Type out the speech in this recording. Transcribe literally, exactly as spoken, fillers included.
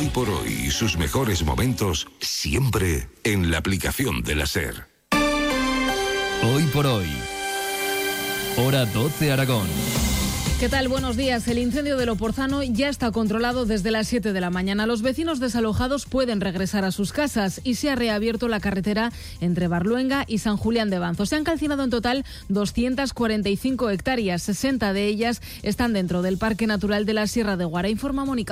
Hoy por hoy y sus mejores momentos siempre en la aplicación de la SER. Hoy por hoy. Hora doce Aragón. ¿Qué tal? Buenos días. El incendio de Loporzano ya está controlado desde las siete de la mañana. Los vecinos desalojados pueden regresar a sus casas y se ha reabierto la carretera entre Barluenga y San Julián de Banzo. Se han calcinado en total doscientas cuarenta y cinco hectáreas. sesenta de ellas están dentro del Parque Natural de la Sierra de Guara. Informa Mónica.